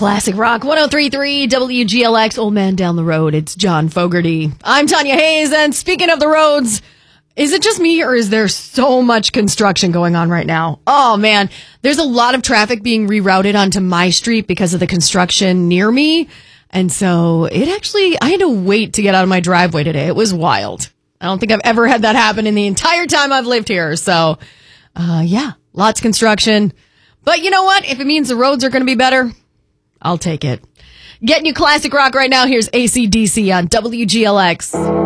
Classic Rock 103.3 WGLX, Old Man Down the Road. It's John Fogerty. I'm Tanya Hayes, and speaking of the roads, is it just me or is there so much construction going on right now? Oh man, there's a lot of traffic being rerouted onto my street because of the construction near me. And so I had to wait to get out of my driveway today. It was wild. I don't think I've ever had that happen in the entire time I've lived here. So, lots of construction. But you know what? If it means the roads are going to be better, I'll take it. Getting you classic rock right now. Here's AC/DC on WGLX.